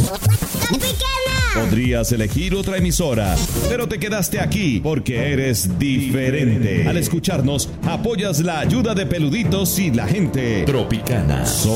Podrías elegir otra emisora, pero te quedaste aquí porque eres diferente. Al escucharnos, apoyas la ayuda de Peluditos y la gente Tropicana.